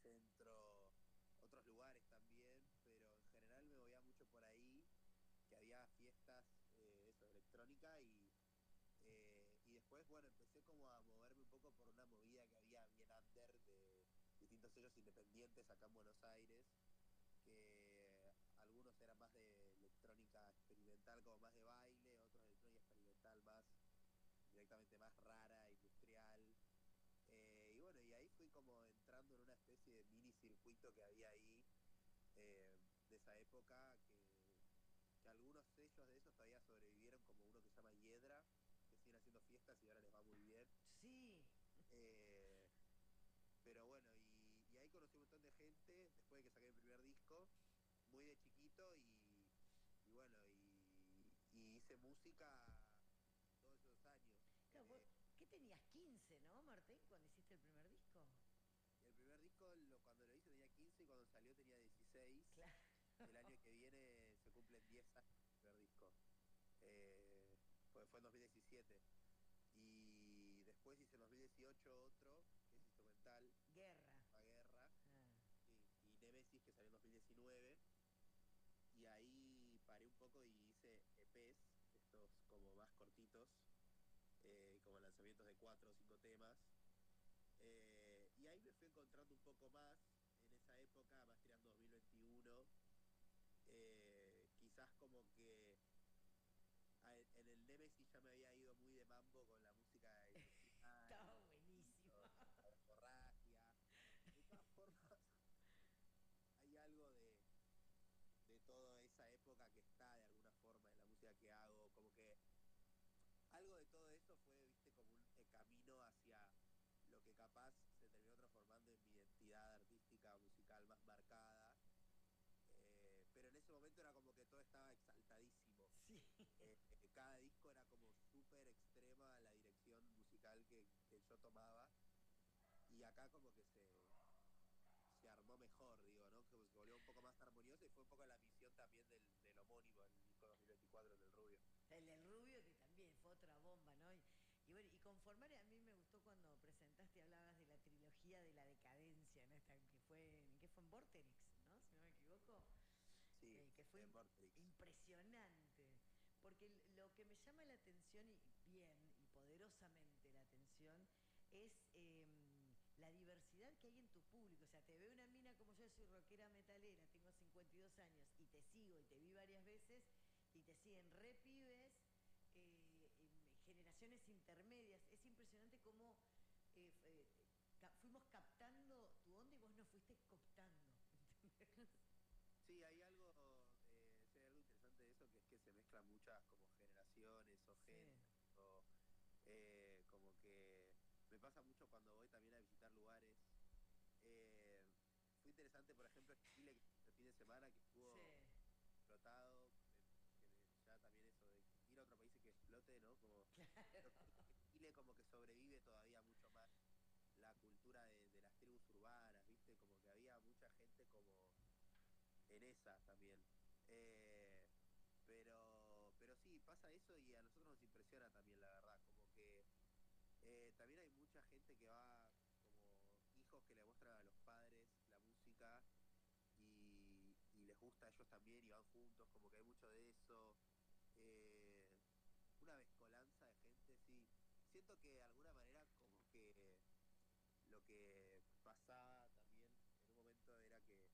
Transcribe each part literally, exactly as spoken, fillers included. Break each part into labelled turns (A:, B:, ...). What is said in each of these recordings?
A: centro, otros lugares también, pero en general me movía mucho por ahí, que había fiestas, eh, eso, electrónica y, eh, y después, bueno, empecé como a moverme un poco por una movida que había bien under de distintos sellos independientes acá en Buenos Aires, que algunos eran más de electrónica experimental, como más de baile, otros de electrónica experimental más directamente más rara, industrial. Eh, y bueno, y ahí fui como entrando en una especie de mini circuito que había ahí, eh, de esa época, que, que algunos sellos de esos todavía sobrevivieron, como uno que se llama Hiedra, que siguen haciendo fiestas y ahora les va muy bien.
B: Sí.
A: Eh, pero bueno, y, y ahí conocí un montón de gente después de que saqué mi primer disco, muy de chiquito, y, y bueno, y, y hice música todos esos años.
B: Claro, vos-
A: Eh,
B: ¿qué tenías? quince, ¿no, Martín, cuando hiciste el primer disco?
A: el primer disco, lo, cuando lo hice tenía quince y cuando salió tenía dieciséis.
B: Claro.
A: Y el año que viene se cumplen diez años del primer disco. Eh, fue, fue en dos mil diecisiete. Y después hice en dos mil dieciocho otro, que es instrumental,
B: Guerra.
A: La Guerra,
B: Ah.
A: y, y Nemesis, que salió en dos mil diecinueve. Y ahí paré un poco y hice E Pes, estos como más cortitos, eh, como lanzamientos de cuatro o cinco temas. Eh, y ahí me fui encontrando un poco más en esa época, más tirando dos mil veintiuno. Eh, quizás como que a- en el Nemesis ya me había ido muy de mambo con la música industrial,
B: Estaba
A: los
B: buenísimo.
A: gritos, la verborragia. De todas formas, hay algo de, de toda esa época que está de alguna forma en la música que hago, como que algo de todo eso fue, viste, como un eh, camino hacia lo que capaz se terminó transformando en mi identidad artística, musical más marcada. Eh, pero en ese momento era como que todo estaba exaltadísimo.
B: Sí.
A: Eh, eh, cada disco era como súper extrema la dirección musical que, que yo tomaba. Y acá como que se, se armó mejor, digo, ¿no? Que se volvió un poco más armonioso y fue un poco la misión también del, del homónimo, el disco dos mil veinticuatro del Rubio.
B: El del Rubio, que también fue otra bomba, ¿no? Y, y bueno, y conformar, a mí me gustó cuando presentaste y hablabas de la trilogía de la decadencia, ¿no? Esta, que fue, que fue en Vorterix, ¿no? Si no me equivoco.
A: Sí,
B: Eh, que fue
A: en
B: imp-
A: Vortrix.
B: impresionante. Porque lo que me llama la atención, y bien, y poderosamente la atención, es eh, la diversidad que hay en tu público. O sea, te veo una mina como yo, soy rockera metalera, tengo cincuenta y dos años, y te sigo, y te vi varias veces, y te siguen re pibes, eh, em, generaciones intermedias. Es impresionante cómo eh, eh, ca- fuimos captando tu onda y vos nos fuiste cooptando. ¿Entendés?
A: Sí, hay algo, eh, sí, hay algo interesante de eso, que es que se mezclan muchas como generaciones o
B: Sí.
A: géneros, o, eh, como que me pasa mucho cuando voy también a visitar lugares. Eh, Fue interesante, por ejemplo, en Chile, que el fin de semana que
B: Sí.
A: estuvo explotado, eh, que ya también eso de ir a otro país y que explote, ¿no? Como, pero siento que Chile como que sobrevive todavía mucho más la cultura de, de las tribus urbanas, ¿viste? Como que había mucha gente como en esa también. Eh, pero, pero sí, pasa eso y a nosotros nos impresiona también, la verdad, como que eh, también hay mucha gente que va como hijos que le muestran a los padres la música y, y les gusta a ellos también y van juntos, como que hay mucho de eso. Eh, una mezcolanza de gente, sí. Siento que de alguna manera como que lo que pasaba también en un momento era que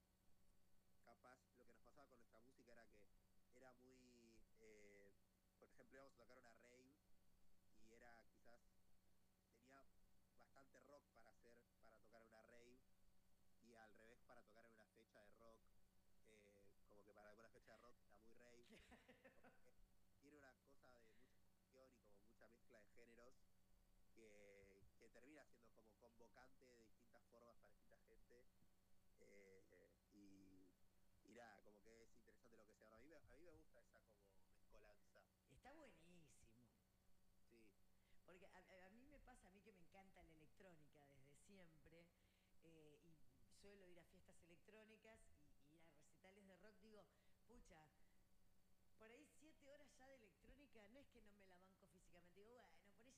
A: capaz lo que nos pasaba con nuestra música era que era muy, eh, por ejemplo, íbamos a tocar una rave y era quizás, tenía bastante rock para hacer, para tocar en una rave y al revés para tocar en una fecha de rock, eh, como que para alguna fecha de rock era muy rave. Como que tiene una cosa de mucha fusión y como mucha mezcla de géneros que, que termina siendo como convocante de distintas formas para distinta gente. Eh, y, y nada, como que es interesante lo que sea. A mí, me, a mí me gusta esa como mezcolanza.
B: Está buenísimo.
A: Sí,
B: Porque a, a mí me pasa, a mí que me encanta la electrónica desde siempre, eh, y suelo ir a fiestas electrónicas y, y ir a recitales de rock, digo, pucha, por ahí